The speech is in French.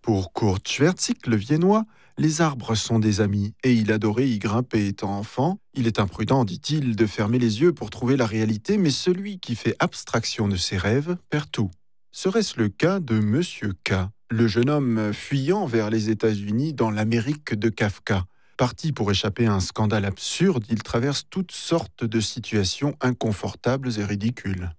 Pour Kurt Schwertzik, le Viennois, les arbres sont des amis et il adorait y grimper étant enfant. Il est imprudent, dit-il, de fermer les yeux pour trouver la réalité, mais celui qui fait abstraction de ses rêves perd tout. Serait-ce le cas de Monsieur K, le jeune homme fuyant vers les États-Unis dans l'Amérique de Kafka? Parti pour échapper à un scandale absurde, il traverse toutes sortes de situations inconfortables et ridicules.